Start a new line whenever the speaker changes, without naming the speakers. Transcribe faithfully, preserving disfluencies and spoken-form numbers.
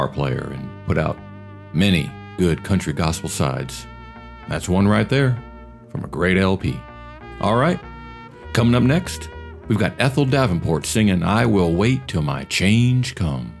player and put out many good country gospel sides. That's one right there from a great L P. All right, coming up next, we've got Ethel Davenport singing I Will Wait Till My Change Comes.